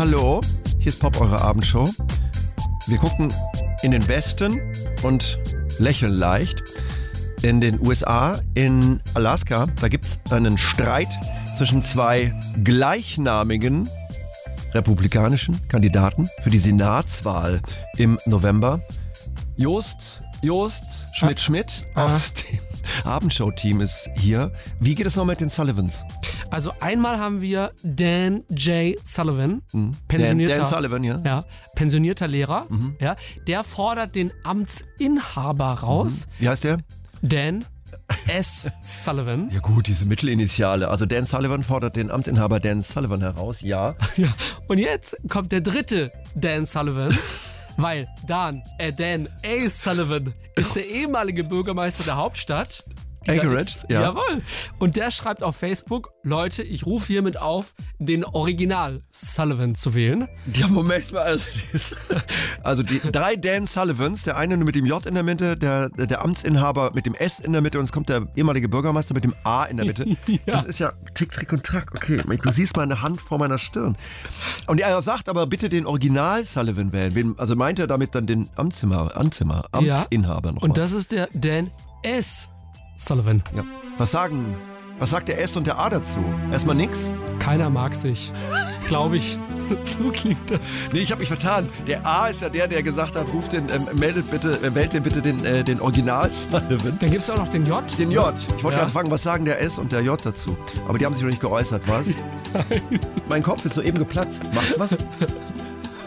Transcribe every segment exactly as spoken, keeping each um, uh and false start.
Hallo, hier ist Pop, eure Abendshow. Wir gucken in den Westen und lächeln leicht. In den U S A, in Alaska, da gibt es einen Streit zwischen zwei gleichnamigen republikanischen Kandidaten für die Senatswahl im November. Jost, Jost Schmidt-Schmidt Ah. aus dem Abendshow-Team ist hier. Wie geht es noch mit den Sullivans? Also einmal haben wir Dan J. Sullivan, Hm? Dan, pensionierter, Dan Sullivan, ja? ja, pensionierter Lehrer. Ja, der fordert den Amtsinhaber raus, Wie heißt der? Dan S. Sullivan. Ja gut, diese Mittelinitiale. Also Dan Sullivan fordert den Amtsinhaber Dan Sullivan heraus, ja. Ja. Und jetzt kommt der dritte Dan Sullivan, weil Dan, äh, Dan A. Sullivan ist der ehemalige Bürgermeister der Hauptstadt. die da Anchorage, ist. ja. Jawohl. Und der schreibt auf Facebook, Leute, ich rufe hiermit auf, den Original Sullivan zu wählen. Ja, Moment mal. Also, dieses- also die drei Dan Sullivans, der eine mit dem J in der Mitte, der, der Amtsinhaber mit dem S in der Mitte und es kommt der ehemalige Bürgermeister mit dem A in der Mitte. Das ist ja Tick, Trick und Track. Okay, du siehst meine Hand vor meiner Stirn. Und er sagt aber bitte den Original Sullivan wählen. Wen- Also meint er damit dann den Amtsinhaber, Amtsinhaber, Amtsinhaber nochmal. Und das ist der Dan S. Sullivan. Ja. Was sagen, was sagt der S und der A dazu? Erstmal nix? Keiner mag sich. Glaube ich. So klingt das. Nee, ich habe mich vertan. Der A ist ja der, der gesagt hat, ruft den, ähm, meldet bitte, äh, wählt den bitte den, äh, den Original Sullivan. Dann gibt es auch noch den J. Den J. Ich wollte Ja. gerade fragen, was sagen der S und der J dazu? Aber die haben sich noch nicht geäußert, was? Mein Kopf ist soeben geplatzt. Macht's was?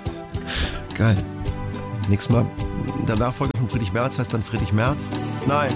Geil. Nächstes Mal, der Nachfolger von Friedrich Merz heißt dann Friedrich Merz. Nein.